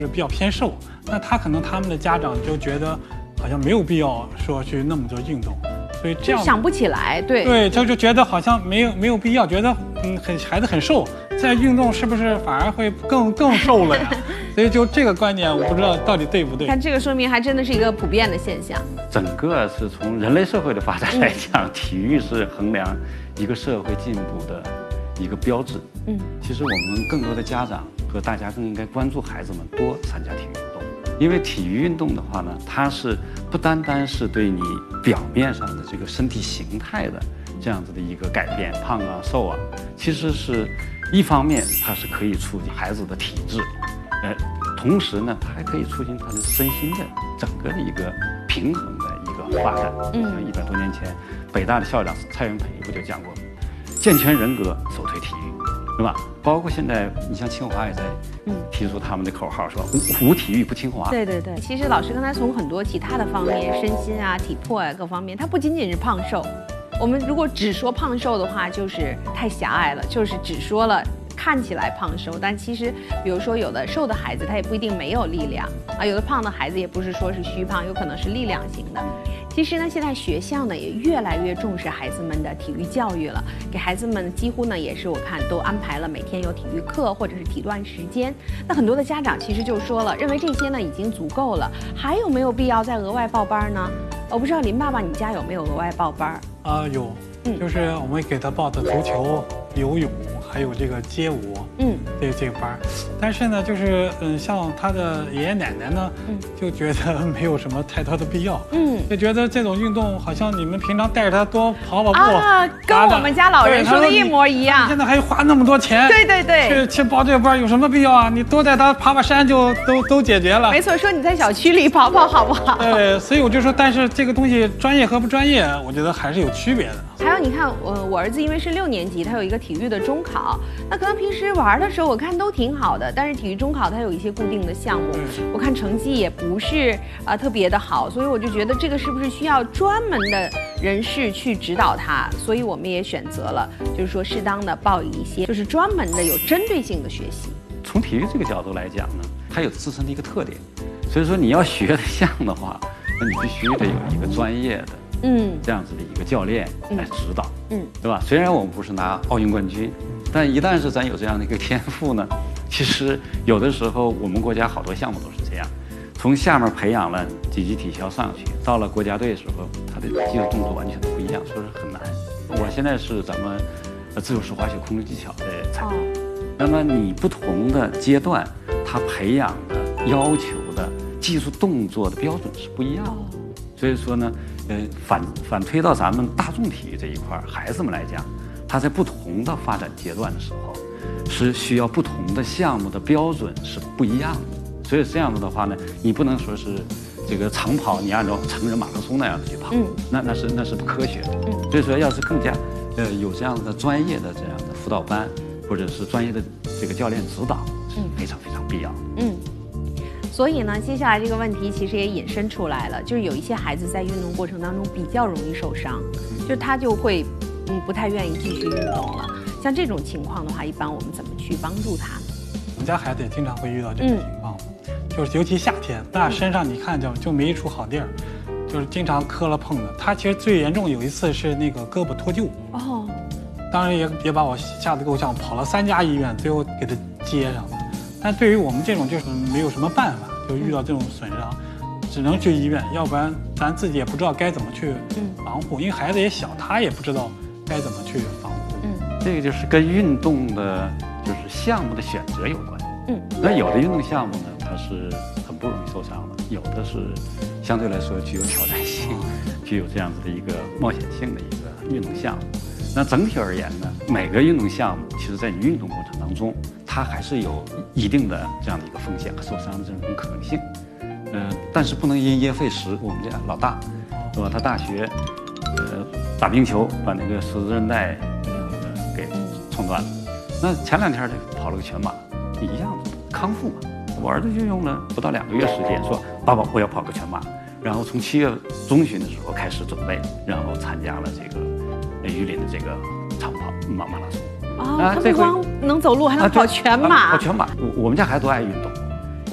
比较偏瘦，那他们的家长就觉得好像没有必要说去那么多运动，所以这样想不起来，对对，就觉得好像没有必要，觉得孩子很瘦，再运动是不是反而会更瘦了呀？所以就这个观点，我不知道到底对不对。 看这个说明还真的是一个普遍的现象。 整个是从人类社会的发展来讲，体育是衡量一个社会进步的一个标志。其实我们更多的家长和大家更应该关注孩子们多参加体育运动，因为体育运动的话呢，它是不单单是对你表面上的这个身体形态的这样子的一个改变，胖啊瘦啊，其实是一方面它是可以促进孩子的体质，同时呢，它还可以促进他的身心的整个的一个平衡的一个发展。像100多年前，北大的校长蔡元培不就讲过，健全人格首推体育，对吧？包括现在你像清华也在提出他们的口号，说无体育不清华。 对，其实老师刚才从很多其他的方面，身心啊、体魄啊各方面，它不仅仅是胖瘦。我们如果只说胖瘦的话，就是太狭隘了，就是只说了看起来胖瘦，但其实比如说有的瘦的孩子他也不一定没有力量啊，有的胖的孩子也不是说是虚胖，有可能是力量型的。其实呢，现在学校呢也越来越重视孩子们的体育教育了，给孩子们几乎呢也是我看都安排了每天有体育课或者是体锻时间。那很多的家长其实就说了，认为这些呢已经足够了，还有没有必要再额外报班呢？我不知道林爸爸你家有没有额外报班？ 有，就是我们给他报的足球、游泳，还有这个街舞，这个班。但是呢，就是像他的爷爷奶奶呢，就觉得没有什么太多的必要，就觉得这种运动好像你们平常带着他多跑步啊，跟我们家老人说的一模一样。 现在还花那么多钱， 对， 去报这个班有什么必要啊？你多带他爬山就都解决了。 没错，说你在小区里跑好不好？ 对，所以我就说，但是这个东西专业和不专业，我觉得还是有区别的。 还有，你看我儿子因为是6年级，他有一个体育的中考，那可能平时玩的时候我看都挺好的，但是体育中考它有一些固定的项目，我看成绩也不是特别的好，所以我就觉得这个是不是需要专门的人士去指导他？所以我们也选择了，就是说适当的报一些就是专门的有针对性的学习。 从体育这个角度来讲呢，它有自身的一个特点，所以说你要学的像的话，那你必须得有一个专业的。这样子的一个教练来指导，对吧？虽然我们不是拿奥运冠军，但一旦是咱有这样的一个天赋呢，其实有的时候我们国家好多项目都是这样，从下面培养了几级体校上去，到了国家队的时候，他的技术动作完全都不一样，所以说很难。我现在是咱们自由式滑雪空中技巧的参加，那么你不同的阶段，他培养的要求的技术动作的标准是不一样的，所以说呢。反推到咱们大众体育这一块，孩子们来讲，他在不同的发展阶段的时候，是需要不同的项目的标准是不一样的。所以这样子的话呢，你不能说是这个长跑，你按照成人马拉松那样的去跑，那是不科学的。所以说，要是更加有这样的专业的这样的辅导班，或者是专业的这个教练指导，是非常非常必要的。 所以呢，接下来这个问题其实也引申出来了，就是有一些孩子在运动过程当中比较容易受伤，就他就会不太愿意继续运动了。像这种情况的话，一般我们怎么去帮助他呢？ 我们家孩子也经常会遇到这种情况，就是尤其夏天，那身上你看就没一处好地儿，就是经常磕了碰的。他其实最严重有一次是那个胳膊脱臼，当然也把我吓得够呛，跑了3家医院，最后给他接上了。但对于我们这种就是没有什么办法，就遇到这种损伤，只能去医院，要不然咱自己也不知道该怎么去防护，因为孩子也小，他也不知道该怎么去防护。 这个就是跟运动的，就是项目的选择有关。那有的运动项目呢，它是很不容易受伤的，有的是相对来说具有挑战性、具有这样子的一个冒险性的一个运动项目。那整体而言呢，每个运动项目其实在你运动过程当中，它还是有一定的这样的一个风险和受伤的这种可能性。但是不能因噎废食。我们家老大，是吧？他大学打冰球把那个十字韧带给冲断了。那前2天就跑了个全马，一样的康复嘛。我儿子就用了不到2个月时间，说爸爸我要跑个全马，然后从7月中旬的时候开始准备，然后参加了这个榆林的这个长跑马拉松。 他不光能走路，还能跑全马。 跑全马，我们家孩子都爱运动，